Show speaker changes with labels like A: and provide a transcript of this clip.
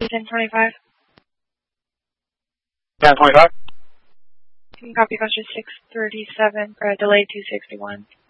A: 1025.
B: 1025.
A: You can copy question 637, delayed 261.